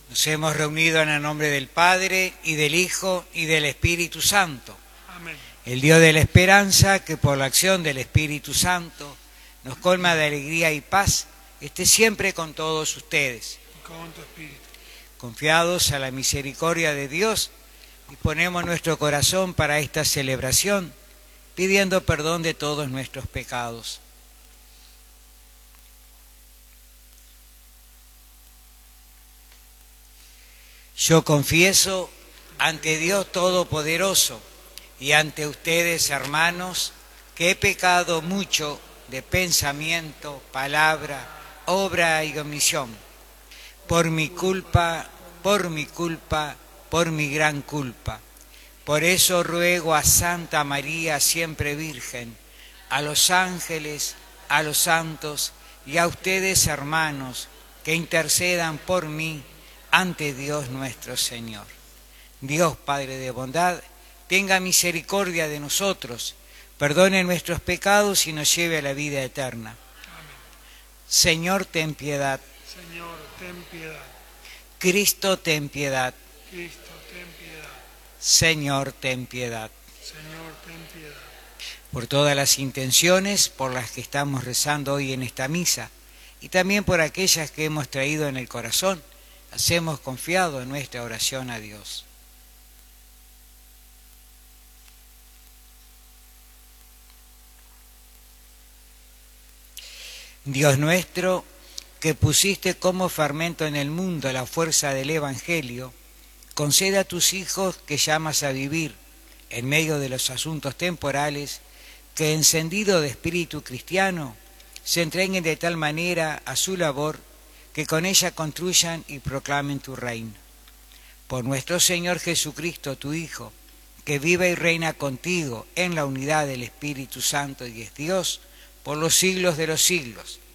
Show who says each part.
Speaker 1: Nos hemos reunido en el nombre del Padre, y del Hijo, y del Espíritu Santo.
Speaker 2: Amén.
Speaker 1: El Dios de la esperanza, que por la acción del Espíritu Santo nos colma de alegría y paz, esté siempre con todos ustedes.
Speaker 2: Y con tu espíritu.
Speaker 1: Confiados a la misericordia de Dios, disponemos nuestro corazón para esta celebración, pidiendo perdón de todos nuestros pecados. Yo confieso ante Dios Todopoderoso y ante ustedes, hermanos, que he pecado mucho de pensamiento, palabra, obra y omisión, por mi culpa, por mi gran culpa. Por eso ruego a Santa María, siempre Virgen, a los ángeles, a los santos y a ustedes, hermanos, que intercedan por mí ante Dios nuestro Señor. Dios, Padre de bondad, tenga misericordia de nosotros, perdone nuestros pecados y nos lleve a la vida eterna.
Speaker 2: Amén.
Speaker 1: Señor, ten piedad.
Speaker 2: Señor, ten piedad.
Speaker 1: Cristo, ten piedad.
Speaker 2: Cristo, ten piedad.
Speaker 1: Señor, ten piedad.
Speaker 2: Señor, ten piedad.
Speaker 1: Por todas las intenciones por las que estamos rezando hoy en esta misa, y también por aquellas que hemos traído en el corazón, hacemos confiado en nuestra oración a Dios. Dios nuestro, que pusiste como fermento en el mundo la fuerza del Evangelio, concede a tus hijos que llamas a vivir en medio de los asuntos temporales, que encendido de espíritu cristiano, se entreguen de tal manera a su labor que con ella construyan y proclamen tu reino. Por nuestro Señor Jesucristo, tu Hijo, que vive y reina contigo en la unidad del Espíritu Santo y es Dios, por los siglos de los siglos.